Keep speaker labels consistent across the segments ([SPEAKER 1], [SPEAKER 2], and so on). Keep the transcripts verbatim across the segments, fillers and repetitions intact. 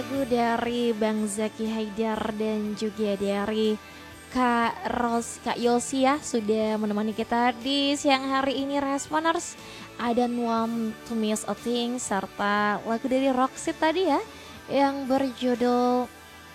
[SPEAKER 1] lagu dari Bang Zaki Haidar dan juga dari Kak Ros, Kak Yosi ya sudah menemani kita di siang hari ini Responers. I don't want to miss a thing serta lagu dari Roxette tadi ya yang berjudul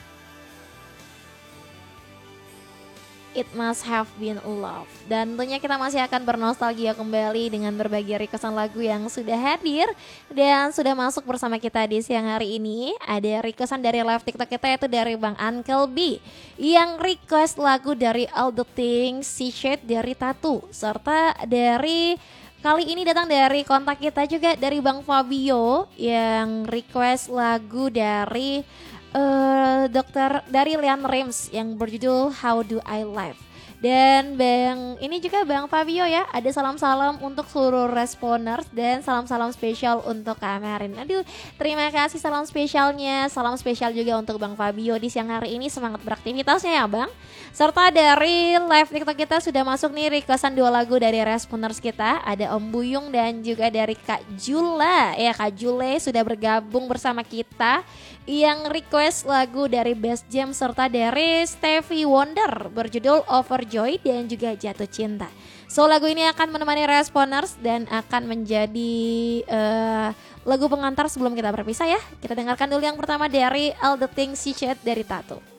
[SPEAKER 1] It Must Have Been Love. Dan tentunya kita masih akan bernostalgia kembali dengan berbagai requestan lagu yang sudah hadir dan sudah masuk bersama kita di siang hari ini. Ada requestan dari live TikTok kita yaitu dari Bang Uncle B yang request lagu dari All The Things She Said dari Tattoo, serta dari kali ini datang dari kontak kita juga dari Bang Fabio yang request lagu dari Uh, dokter dari Lian Rims yang berjudul How Do I Live. Dan Bang ini juga Bang Fabio ya, ada salam-salam untuk seluruh responers dan salam-salam spesial untuk Kak Merin. Aduh, terima kasih salam spesialnya. Salam spesial juga untuk Bang Fabio di siang hari ini, semangat beraktivitasnya ya Bang. Serta dari live TikTok kita sudah masuk nih requestan dua lagu dari responers kita. Ada Om Buyung dan juga dari Kak Jula. Ya Kak Jule sudah bergabung bersama kita yang request lagu dari Best Jam serta dari Stevie Wonder berjudul Overjoyed dan juga Jatuh Cinta. So lagu ini akan menemani responers dan akan menjadi uh, lagu pengantar sebelum kita berpisah ya. Kita dengarkan dulu yang pertama dari All The Things She Said dari Tattoo.